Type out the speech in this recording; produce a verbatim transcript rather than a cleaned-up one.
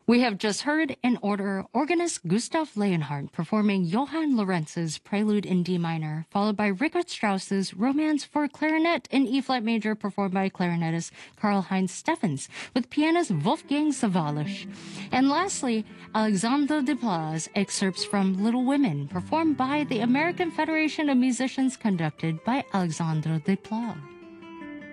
We have just heard, in order, organist Gustav Leonhardt performing Johann Lorenz's Prelude in D minor, followed by Richard Strauss's Romance for Clarinet in E flat major, performed by clarinetist Karl-Heinz Steffens, with pianist Wolfgang Sawallisch. And lastly, Alexandre Desplat's excerpts from Little Women, performed by the American Federation of Musicians, conducted by Alexandre Desplat.